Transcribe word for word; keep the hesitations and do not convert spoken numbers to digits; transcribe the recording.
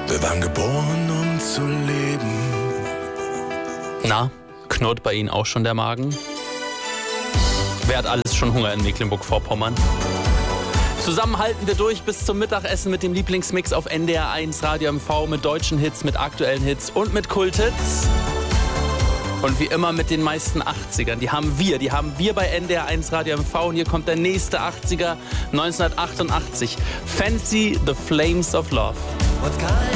Wir waren geboren, um zu leben. Na, knurrt bei Ihnen auch schon der Magen? Wer hat alles schon Hunger in Mecklenburg-Vorpommern? Zusammen halten wir durch bis zum Mittagessen mit dem Lieblingsmix auf N D R eins Radio M V mit deutschen Hits, mit aktuellen Hits und mit Kulthits. Und wie immer mit den meisten achtzigern. Die haben wir, die haben wir bei N D R eins Radio M V. Und hier kommt der nächste achtziger, neunzehnhundertachtundachtzig. Fancy the Flames of Love.